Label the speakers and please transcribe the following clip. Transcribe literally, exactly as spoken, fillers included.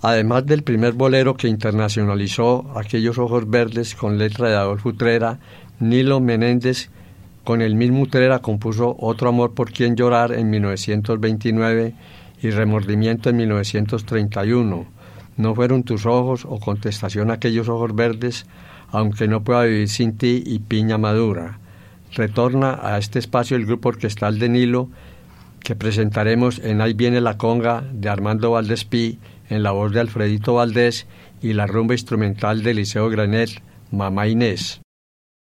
Speaker 1: Además del primer bolero que internacionalizó Aquellos ojos verdes con letra de Adolfo Utrera, Nilo Menéndez con el mismo Utrera compuso Otro amor por quien llorar en mil novecientos veintinueve y Remordimiento en mil novecientos treinta y uno. No fueron tus ojos o Contestación a aquellos ojos verdes, Aunque no pueda vivir sin ti y Piña madura. Retorna a este espacio el grupo orquestal de Nilo, que presentaremos en Ahí viene la conga de Armando Valdespí, en la voz de Alfredito Valdés, y la rumba instrumental de Liceo Granet, Mamá Inés.